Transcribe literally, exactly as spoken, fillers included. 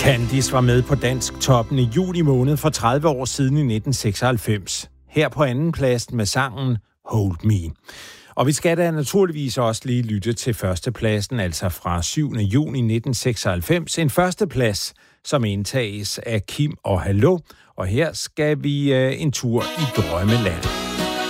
Candice var med på Dansk Toppen i juli måned for tredive år siden i nitten seksoghalvfems. Her på anden plads med sangen Hold Me. Og vi skal da naturligvis også lige lytte til førstepladsen, altså fra syvende juni nitten seksoghalvfems. En førsteplads, som indtages af Kim og Hallo. Og her skal vi uh, en tur i drømmeland.